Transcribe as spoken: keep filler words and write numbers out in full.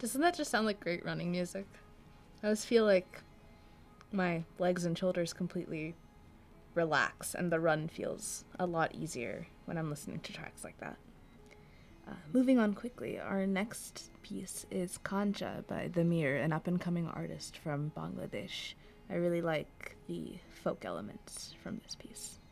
Doesn't that just sound like great running music? I always feel like my legs and shoulders completely relax, and the run feels a lot easier when I'm listening to tracks like that. Uh, moving on quickly, our next piece is Kanja by The Mir, an up-and-coming artist from Bangladesh. I really like the folk elements from this piece.